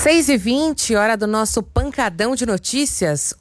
6h20, hora do nosso pancadão de notícias.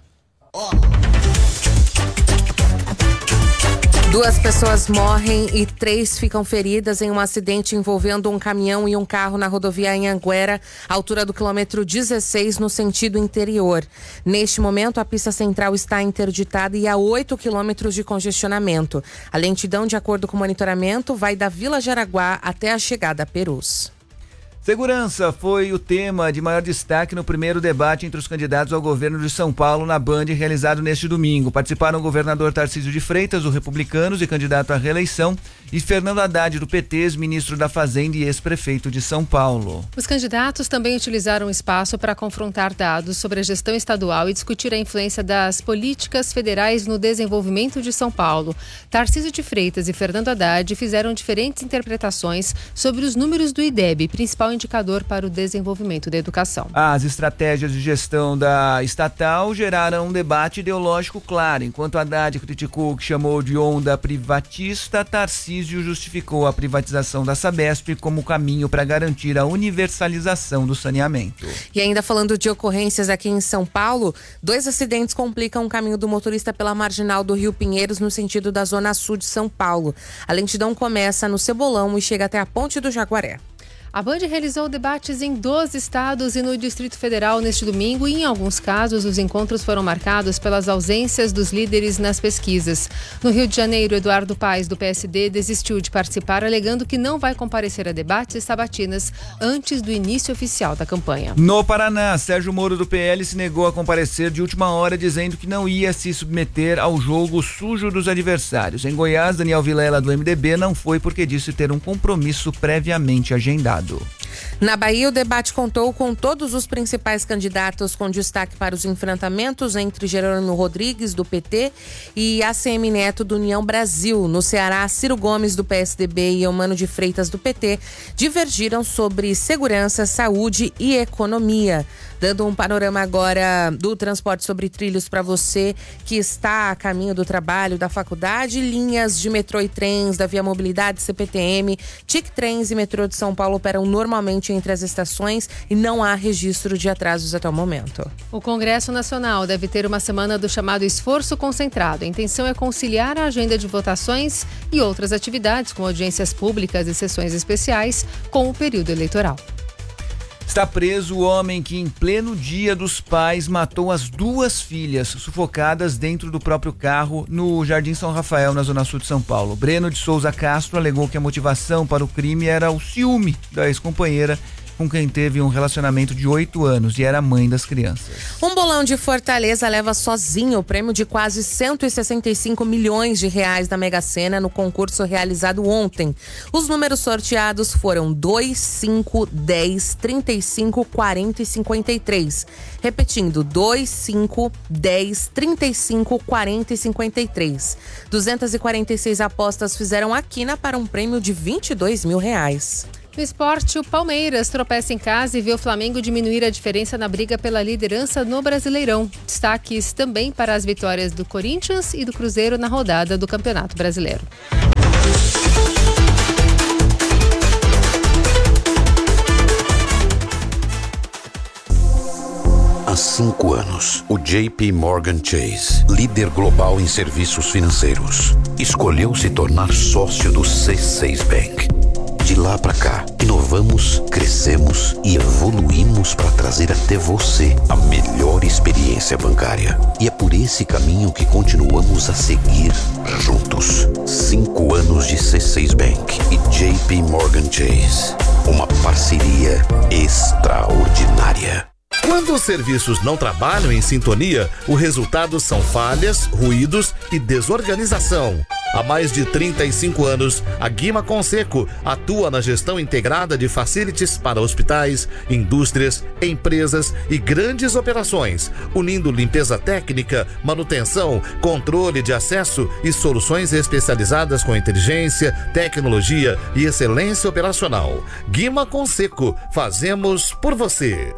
Duas pessoas morrem e 3 ficam feridas em um acidente envolvendo um caminhão e um carro na rodovia Anhanguera, altura do quilômetro 16, no sentido interior. Neste momento, a pista central está interditada e há 8 quilômetros de congestionamento. A lentidão, de acordo com o monitoramento, vai da Vila Jaraguá até a chegada a Perus. Segurança foi o tema de maior destaque no primeiro debate entre os candidatos ao governo de São Paulo na Band, realizado neste domingo. Participaram o governador Tarcísio de Freitas, do Republicanos e candidato à reeleição, e Fernando Haddad, do PT, ministro da Fazenda e ex-prefeito de São Paulo. Os candidatos também utilizaram o espaço para confrontar dados sobre a gestão estadual e discutir a influência das políticas federais no desenvolvimento de São Paulo. Tarcísio de Freitas e Fernando Haddad fizeram diferentes interpretações sobre os números do IDEB, principal indicador para o desenvolvimento da educação. As estratégias de gestão da estatal geraram um debate ideológico claro. Enquanto Haddad criticou o que chamou de onda privatista, Tarcísio justificou a privatização da Sabesp como caminho para garantir a universalização do saneamento. E ainda falando de ocorrências aqui em São Paulo, 2 acidentes complicam o caminho do motorista pela marginal do Rio Pinheiros no sentido da zona sul de São Paulo. A lentidão começa no Cebolão e chega até a Ponte do Jaguaré. A Band realizou debates em 12 estados e no Distrito Federal neste domingo e, em alguns casos, os encontros foram marcados pelas ausências dos líderes nas pesquisas. No Rio de Janeiro, Eduardo Paes, do PSD, desistiu de participar, alegando que não vai comparecer a debates e sabatinas antes do início oficial da campanha. No Paraná, Sérgio Moro, do PL, se negou a comparecer de última hora, dizendo que não ia se submeter ao jogo sujo dos adversários. Em Goiás, Daniel Vilela, do MDB, não foi porque disse ter um compromisso previamente agendado. Na Bahia, o debate contou com todos os principais candidatos, com destaque para os enfrentamentos entre Jerônimo Rodrigues, do PT, e ACM Neto, do União Brasil. No Ceará, Ciro Gomes, do PSDB, e Eumano de Freitas, do PT, divergiram sobre segurança, saúde e economia. Dando um panorama agora do transporte sobre trilhos para você que está a caminho do trabalho, da faculdade, linhas de metrô e trens da Via Mobilidade, CPTM, TIC Trens e metrô de São Paulo operam normalmente entre as estações e não há registro de atrasos até o momento. O Congresso Nacional deve ter uma semana do chamado esforço concentrado. A intenção é conciliar a agenda de votações e outras atividades, como audiências públicas e sessões especiais, com o período eleitoral. Está preso o homem que, em pleno Dia dos Pais, matou as 2 filhas sufocadas dentro do próprio carro no Jardim São Rafael, na zona sul de São Paulo. Breno de Souza Castro alegou que a motivação para o crime era o ciúme da ex-companheira, com quem teve um relacionamento de 8 anos e era mãe das crianças. Um bolão de Fortaleza leva sozinho o prêmio de quase 165 milhões de reais da Mega Sena no concurso realizado ontem. Os números sorteados foram 2, 5, 10, 35, 40 e 53. Repetindo, 2, 5, 10, 35, 40 e 53. 246 apostas fizeram a quina para um prêmio de 22 mil reais. No esporte, o Palmeiras tropeça em casa e vê o Flamengo diminuir a diferença na briga pela liderança no Brasileirão. Destaques também para as vitórias do Corinthians e do Cruzeiro na rodada do Campeonato Brasileiro. Há 5 anos, o JP Morgan Chase, líder global em serviços financeiros, escolheu se tornar sócio do C6 Bank. De lá para cá, inovamos, crescemos e evoluímos para trazer até você a melhor experiência bancária. E é por esse caminho que continuamos a seguir juntos. 5 anos de C6 Bank e JP Morgan Chase. Uma parceria extraordinária. Quando os serviços não trabalham em sintonia, o resultado são falhas, ruídos e desorganização. Há mais de 35 anos, a Guima Conceco atua na gestão integrada de facilities para hospitais, indústrias, empresas e grandes operações, unindo limpeza técnica, manutenção, controle de acesso e soluções especializadas com inteligência, tecnologia e excelência operacional. Guima Conceco, fazemos por você.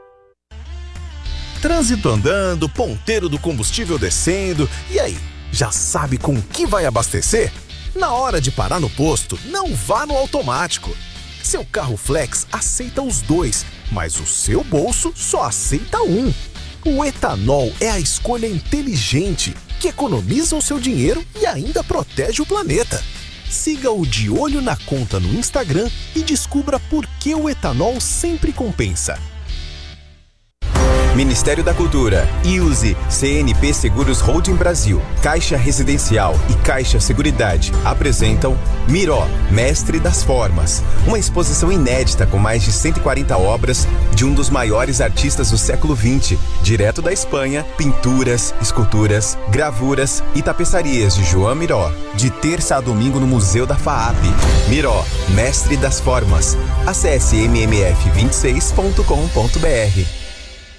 Trânsito andando, ponteiro do combustível descendo, e aí? Já sabe com o que vai abastecer? Na hora de parar no posto, não vá no automático. Seu carro flex aceita os dois, mas o seu bolso só aceita um. O etanol é a escolha inteligente, que economiza o seu dinheiro e ainda protege o planeta. Siga o De Olho na Conta no Instagram e descubra por que o etanol sempre compensa. Ministério da Cultura, IUSE, CNP Seguros Holding Brasil, Caixa Residencial e Caixa Seguridade apresentam Miró, Mestre das Formas, uma exposição inédita com mais de 140 obras de um dos maiores artistas do século XX, direto da Espanha, pinturas, esculturas, gravuras e tapeçarias de João Miró, de terça a domingo no Museu da FAAP. Miró, Mestre das Formas. Acesse mmf26.com.br.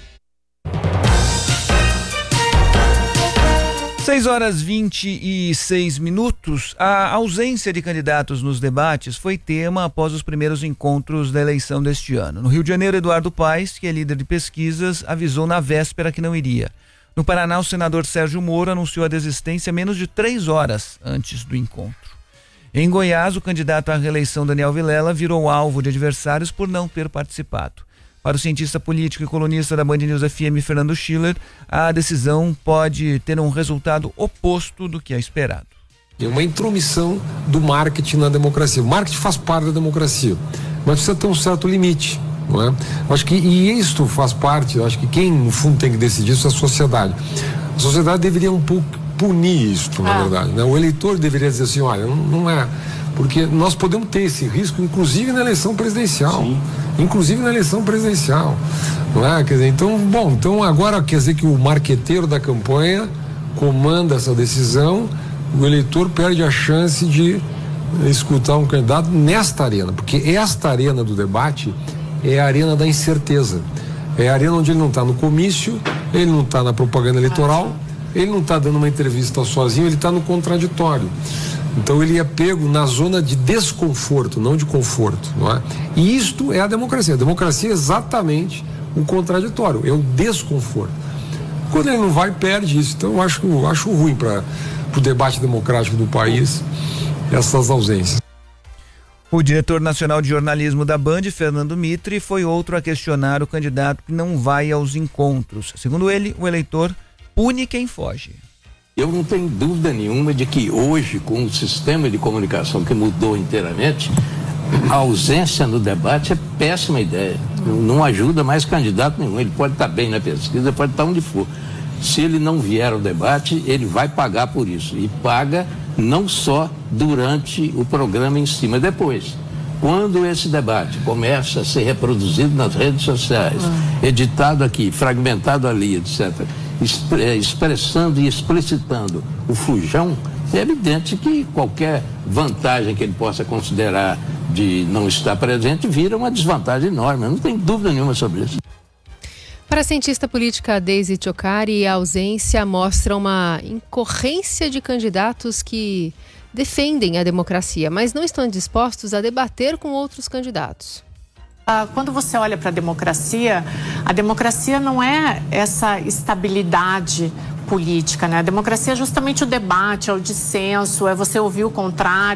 6h26. A ausência de candidatos nos debates foi tema após os primeiros encontros da eleição deste ano. No Rio de Janeiro, Eduardo Paes, que é líder de pesquisas, avisou na véspera que não iria. No Paraná, o senador Sérgio Moro anunciou a desistência menos de 3 horas antes do encontro. Em Goiás, o candidato à reeleição Daniel Vilela virou alvo de adversários por não ter participado. Para o cientista político e colunista da Band News FM, Fernando Schiller, a decisão pode ter um resultado oposto do que é esperado. É uma intromissão do marketing na democracia. O marketing faz parte da democracia, mas precisa ter um certo limite, não é? Acho que isto faz parte, acho que quem no fundo tem que decidir isso é a sociedade. A sociedade deveria um pouco punir isso, na verdade, né? O eleitor deveria dizer assim, olha, não é... Porque nós podemos ter esse risco, inclusive na eleição presidencial. Sim. Inclusive na eleição presidencial. Não é? Quer dizer, então agora quer dizer que o marqueteiro da campanha comanda essa decisão, o eleitor perde a chance de escutar um candidato nesta arena, porque esta arena do debate é a arena da incerteza. É a arena onde ele não está no comício, ele não está na propaganda eleitoral, ele não está dando uma entrevista sozinho, ele está no contraditório. Então ele é pego na zona de desconforto, não de conforto, não é? E isto é a democracia. A democracia é exatamente o contraditório, é o desconforto. Quando ele não vai, perde isso. Então eu acho ruim para o debate democrático do país essas ausências. O diretor nacional de jornalismo da Band, Fernando Mitre, foi outro a questionar o candidato que não vai aos encontros. Segundo ele, o eleitor pune quem foge. Eu não tenho dúvida nenhuma de que hoje, com o sistema de comunicação que mudou inteiramente, a ausência no debate é péssima ideia. Não ajuda mais candidato nenhum. Ele pode estar bem na pesquisa, pode estar onde for. Se ele não vier ao debate, ele vai pagar por isso. E paga não só durante o programa em si, mas depois. Quando esse debate começa a ser reproduzido nas redes sociais, editado aqui, fragmentado ali, etc., expressando e explicitando o fujão, é evidente que qualquer vantagem que ele possa considerar de não estar presente vira uma desvantagem enorme. Eu não tenho dúvida nenhuma sobre isso. Para a cientista política Daisy Ciocari, a ausência mostra uma incorrência de candidatos que defendem a democracia, mas não estão dispostos a debater com outros candidatos. Quando você olha para a democracia não é essa estabilidade política, né? A democracia é justamente o debate, é o dissenso, é você ouvir o contrário.